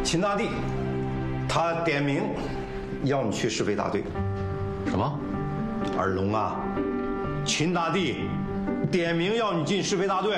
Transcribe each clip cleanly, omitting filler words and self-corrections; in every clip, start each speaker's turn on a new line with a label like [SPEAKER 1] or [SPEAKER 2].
[SPEAKER 1] 秦大帝，他点名要你去试飞大队。
[SPEAKER 2] 什么？
[SPEAKER 1] 二龙啊，秦大帝点名要你进试飞大队。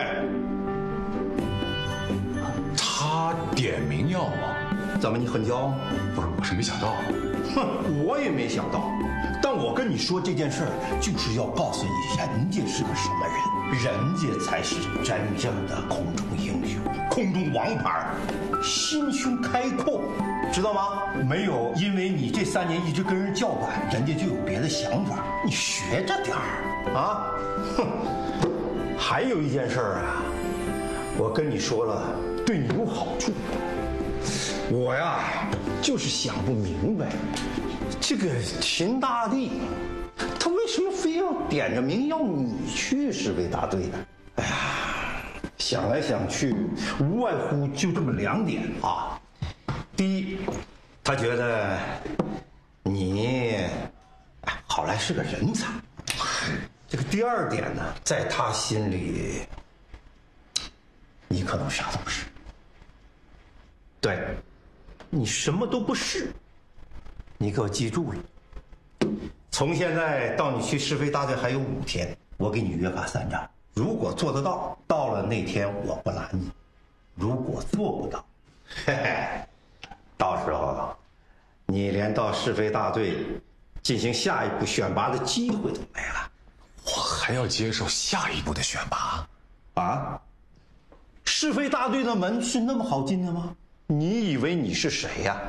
[SPEAKER 2] 他点名要我？
[SPEAKER 1] 怎么你很骄傲？
[SPEAKER 2] 不是，我是没想到。
[SPEAKER 1] 哼，我也没想到。但我跟你说这件事儿，就是要告诉你，人家是个什么人，人家才是真正的空中英雄，空中王牌，心胸开阔，知道吗？没有因为你这3年一直跟人叫板，人家就有别的想法，你学着点儿啊！哼，还有一件事儿啊，我跟你说了，对你有好处。我呀，就是想不明白。这个秦大帝，他为什么非要点着名要你去试飞大队呢？哎呀，想来想去，无外乎就这么2点啊。第一，他觉得你好赖是个人才。这个第2点呢，在他心里，你可能啥都不是。对，你什么都不是。你给我记住了，从现在到你去试飞大队还有5天，我给你约法3章。如果做得到，到了那天我不拦你；如果做不到，嘿嘿，到时候你连到试飞大队进行下一步选拔的机会都没了。
[SPEAKER 2] 我还要接受下一步的选拔？
[SPEAKER 1] 啊？试飞大队的门是那么好进的吗？你以为你是谁呀？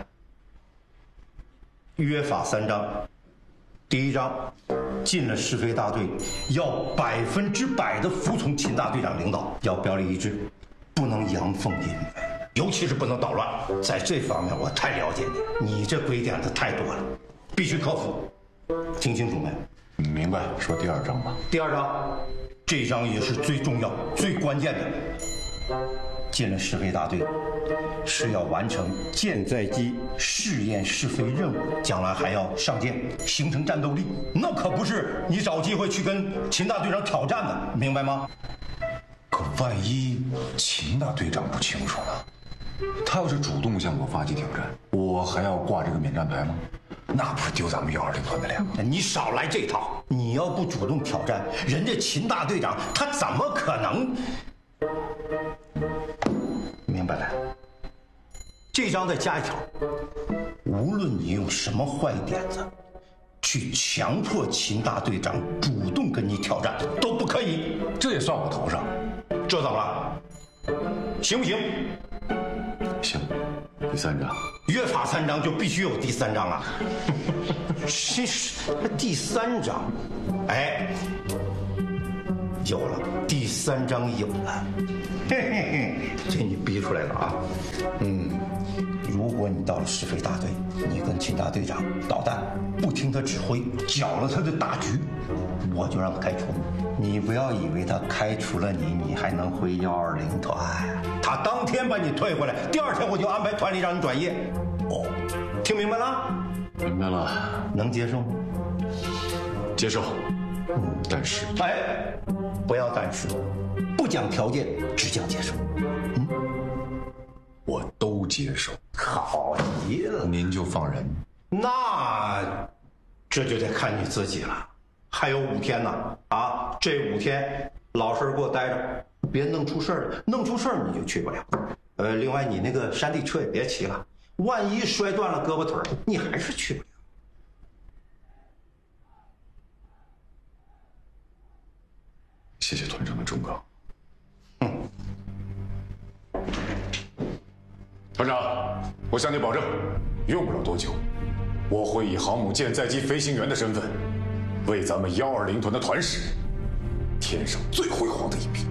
[SPEAKER 1] 约法3章，第1章，进了试飞大队，要100%的服从秦大队长领导，要表里一致，不能阳奉阴违，尤其是不能捣乱。在这方面我太了解你，你这鬼点子太多了，必须克服。听清楚没？
[SPEAKER 2] 明白。说第2章吧。
[SPEAKER 1] 第2章，这章也是最重要、最关键的。进了试飞大队，是要完成舰载机试验试飞任务，将来还要上舰，形成战斗力。那可不是你找机会去跟秦大队长挑战的，明白吗？
[SPEAKER 2] 可万一秦大队长不清楚呢？他要是主动向我发起挑战，我还要挂这个免战牌吗？那不是丢咱们120团的脸吗？
[SPEAKER 1] 你少来这套！你要不主动挑战，人家秦大队长他怎么可能？明白了，这章再加一条，无论你用什么坏点子去强迫秦大队长主动跟你挑战，都不可以。
[SPEAKER 2] 这也算我头上。
[SPEAKER 1] 这怎么了？行不行？
[SPEAKER 2] 行。第3章，
[SPEAKER 1] 约法3章就必须有第3章啊！真是第3章，哎，有了，第3章有了。嘿嘿嘿，这你逼出来了啊！如果你到了试飞大队，你跟秦大队长捣蛋，不听他指挥，搅了他的大局，我就让他开除。你不要以为他开除了你，你还能回120团，他当天把你退回来，第2天我就安排团里让你转业。哦，听明白了？
[SPEAKER 2] 明白了。
[SPEAKER 1] 能接受吗？
[SPEAKER 2] 接受。但是，
[SPEAKER 1] 哎，不要但是，不讲条件，只讲接受。
[SPEAKER 2] 我都接受。
[SPEAKER 1] 好极了，
[SPEAKER 2] 您就放人。
[SPEAKER 1] 那这就得看你自己了。还有5天呢，啊，这5天老实给我待着，别弄出事儿了。弄出事儿你就去不了。另外你那个山地车也别骑了，万一摔断了胳膊腿儿，你还是去不了。
[SPEAKER 2] 谢谢团长的忠告。团长，我向你保证，用不了多久，我会以航母舰载机飞行员的身份，为咱们120团的团史添上最辉煌的一笔。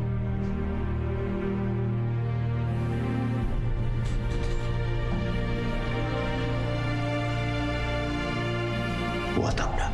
[SPEAKER 1] 我等着。